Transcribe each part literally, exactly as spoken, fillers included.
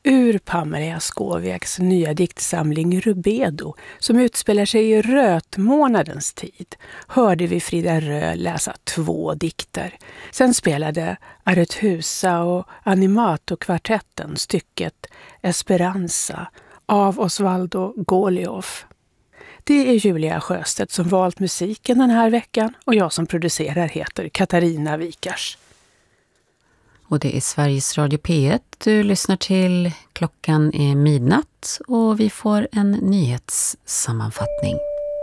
Ur Pamela Skoviaks nya diktsamling Rubedo, som utspelar sig i rötmånadens tid, hörde vi Frida Rö läsa två dikter. Sen spelade Arethusa och Animato-kvartetten stycket Esperanza av Osvaldo Golioff. Det är Julia Sjöstedt som valt musiken den här veckan och jag som producerar heter Katarina Wikars. Och det är Sveriges Radio P ett du lyssnar till. Klockan är midnatt och vi får en nyhetssammanfattning.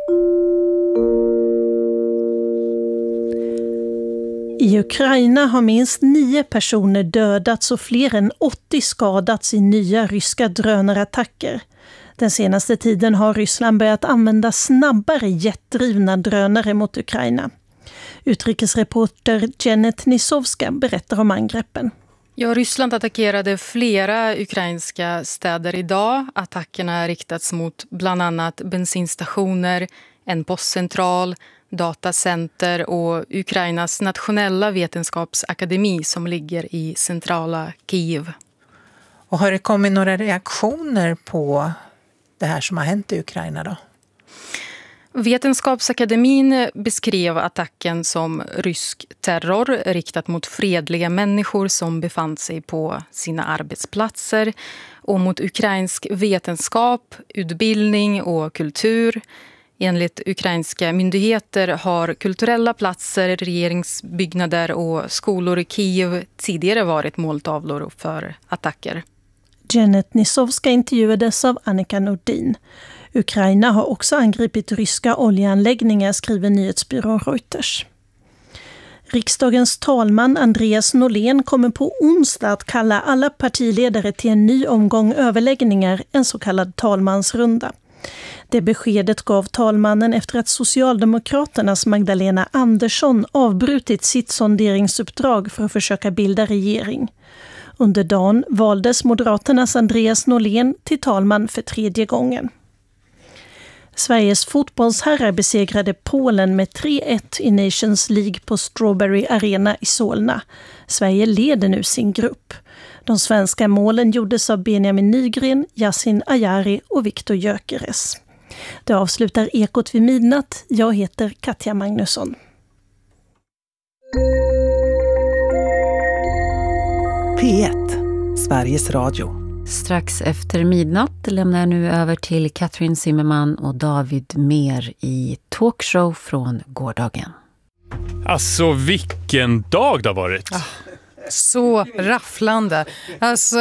I Ukraina har minst nio personer dödats och fler än åttio skadats i nya ryska drönarattacker. Den senaste tiden har Ryssland börjat använda snabbare jetdrivna drönare mot Ukraina. Utrikesreporter Janet Nisovska berättar om angreppen. Ja, Ryssland attackerade flera ukrainska städer idag. Attackerna har riktats mot bland annat bensinstationer, en postcentral, datacenter och Ukrainas nationella vetenskapsakademi som ligger i centrala Kiev. Och har det kommit några reaktioner på det här som har hänt i Ukraina då? Vetenskapsakademin beskrev attacken som rysk terror riktat mot fredliga människor som befann sig på sina arbetsplatser och mot ukrainsk vetenskap, utbildning och kultur. Enligt ukrainska myndigheter har kulturella platser, regeringsbyggnader och skolor i Kiev tidigare varit måltavlor för attacker. Janet Nisovska intervjuades av Annika Nordin. Ukraina har också angripit ryska oljeanläggningar, skriver nyhetsbyrån Reuters. Riksdagens talman Andreas Norlén kommer på onsdag att kalla alla partiledare till en ny omgång överläggningar, en så kallad talmansrunda. Det beskedet gav talmannen efter att Socialdemokraternas Magdalena Andersson avbrutit sitt sonderingsuppdrag för att försöka bilda regering. Under dagen valdes Moderaternas Andreas Norlén till talman för tredje gången. Sveriges fotbollsherrar besegrade Polen med tre ett i Nations League på Strawberry Arena i Solna. Sverige leder nu sin grupp. De svenska målen gjordes av Benjamin Nygren, Yasin Ayari och Viktor Gyökeres. Det avslutar Ekot vid midnatt. Jag heter Katja Magnusson. P ett, Sveriges Radio. Strax efter midnatt lämnar jag nu över till Katrin Zimmerman och David Mer i talkshow från gårdagen. Alltså vilken dag det har varit! Ah, så rafflande. Alltså...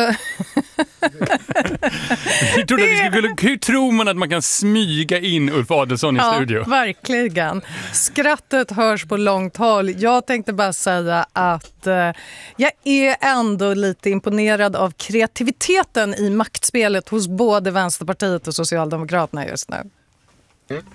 hur, tror det... skulle, hur tror man att man kan smyga in Ulf Adelsson i ja, studio? Verkligen. Skrattet hörs på långt håll. Jag tänkte bara säga att eh, jag är ändå lite imponerad av kreativiteten i maktspelet hos både Vänsterpartiet och Socialdemokraterna just nu. Mm.